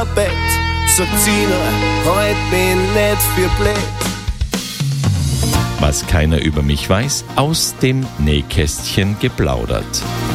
Bett, sagt sie nur, heut bin nicht für blöd. Was keiner über mich weiß, aus dem Nähkästchen geplaudert.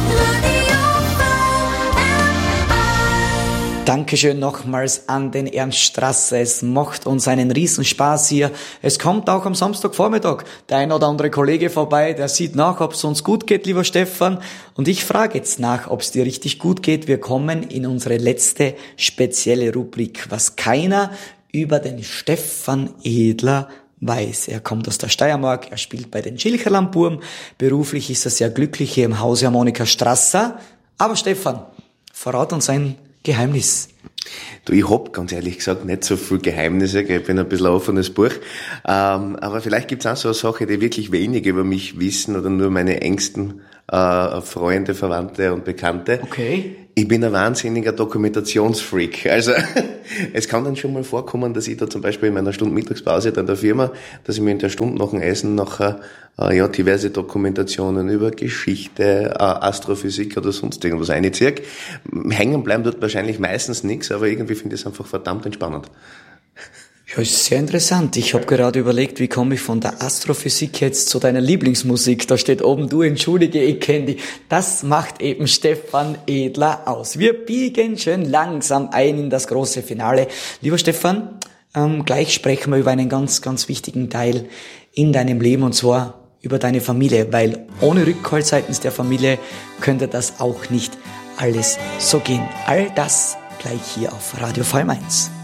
Dankeschön nochmals an den Ernst Strasser. Es macht uns einen Riesenspaß hier. Es kommt auch am Samstagvormittag der ein oder andere Kollege vorbei, der sieht nach, ob es uns gut geht, lieber Stefan. Und ich frage jetzt nach, ob es dir richtig gut geht. Wir kommen in unsere letzte spezielle Rubrik, was keiner über den Stefan Edler weiß. Er kommt aus der Steiermark, er spielt bei den Schilcherlandbuben. Beruflich ist er sehr glücklich hier im Hause Monika Strasser. Aber Stefan, verrat uns ein Geheimnis. Du, ich hab ganz ehrlich gesagt nicht so viel Geheimnisse, ich bin ein bisschen ein offenes Buch, aber vielleicht gibt's auch so eine Sache, die wirklich wenige über mich wissen oder nur meine engsten Freunde, Verwandte und Bekannte. Okay. Ich bin ein wahnsinniger Dokumentationsfreak. Also es kann dann schon mal vorkommen, dass ich da zum Beispiel in meiner Stunde Mittagspause dann der Firma, dass ich mir in der Stunde nach dem Essen nachher diverse Dokumentationen über Geschichte, Astrophysik oder sonst irgendwas reinziehe. Hängen bleiben dort wahrscheinlich meistens nichts, aber irgendwie finde ich es einfach verdammt entspannend. Ja, ist sehr interessant. Ich habe gerade überlegt, wie komme ich von der Astrophysik jetzt zu deiner Lieblingsmusik. Da steht oben, du entschuldige, ich kenne die. Das macht eben Stefan Edler aus. Wir biegen schön langsam ein in das große Finale. Lieber Stefan, gleich sprechen wir über einen ganz, ganz wichtigen Teil in deinem Leben, und zwar über deine Familie, weil ohne Rückhalt seitens der Familie könnte das auch nicht alles so gehen. All das gleich hier auf Radio Vollmeins.